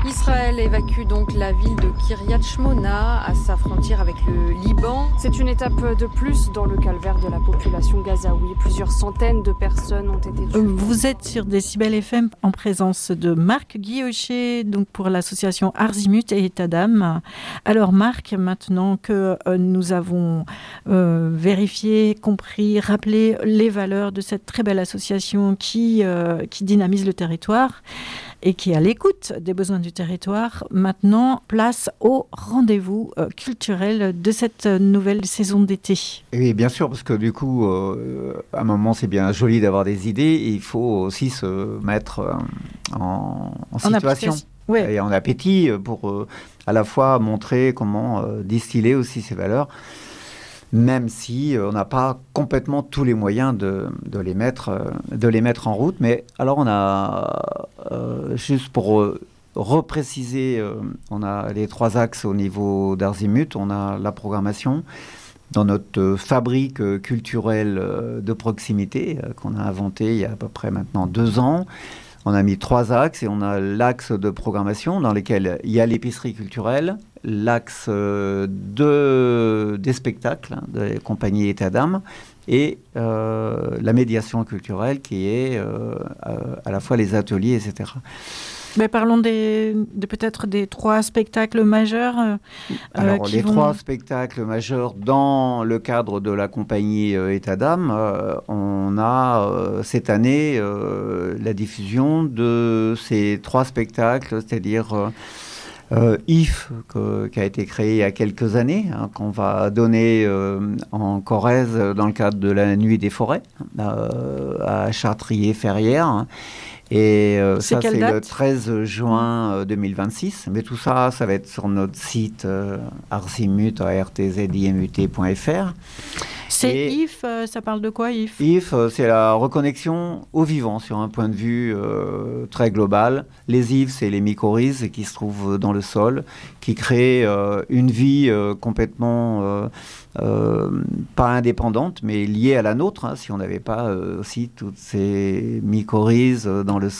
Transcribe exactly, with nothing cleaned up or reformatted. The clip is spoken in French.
Israël évacue donc la ville de Kiryat Shmona à sa frontière avec le Liban. C'est une étape de plus dans le calvaire de la population gazaoui. Plusieurs centaines de personnes ont été tuées. Vous êtes sur Décibel F M en présence de Marc Guillocher, donc pour l'association Arzimut et État d'âme. Alors Marc, maintenant que euh, nous avons euh, vérifié, compris, rappelé les valeurs de cette très belle association qui, euh, qui dynamise le territoire et qui est à l'écoute des besoins du territoire, maintenant, place au rendez-vous euh, culturel de cette nouvelle saison d'été. Oui, bien sûr, parce que du coup, euh, à un moment, c'est bien joli d'avoir des idées, et il faut aussi se mettre euh, en, en situation en ouais. et en appétit pour euh, à la fois montrer comment euh, distiller aussi ces valeurs, même si euh, on n'a pas complètement tous les moyens de, de, les mettre, euh, de les mettre en route. Mais alors, on a, euh, juste pour euh, repréciser, euh, on a les trois axes au niveau d'Arzimut. On a la programmation dans notre euh, fabrique euh, culturelle euh, de proximité euh, qu'on a inventée il y a à peu près maintenant deux ans. On a mis trois axes et on a l'axe de programmation dans lequel il y a l'épicerie culturelle, l'axe de, des spectacles, hein, des compagnies État d'âme, et euh, la médiation culturelle qui est euh, à la fois les ateliers, et cetera. Mais parlons des, de peut-être des trois spectacles majeurs. Euh, Alors, qui les vont... trois spectacles majeurs dans le cadre de la compagnie euh, État d'âme, euh, on a euh, cette année euh, la diffusion de ces trois spectacles, c'est-à-dire euh, euh, I F, que, qui a été créé il y a quelques années, hein, qu'on va donner euh, en Corrèze dans le cadre de la Nuit des Forêts, euh, à Chartrier-Ferrières. Hein. Et euh, ça, c'est date le treize juin euh, deux mille vingt-six. Mais tout ça, ça va être sur notre site euh, arzimut, a r t z i m u t point f r. C'est et I F, euh, ça parle de quoi, I F I F, euh, c'est la reconnexion au vivant sur un point de vue euh, très global. Les I F, c'est les mycorhizes qui se trouvent dans le sol, qui créent euh, une vie euh, complètement... Euh, Euh, pas indépendante, mais liée à la nôtre, hein, si on n'avait pas euh, aussi toutes ces mycorhizes dans le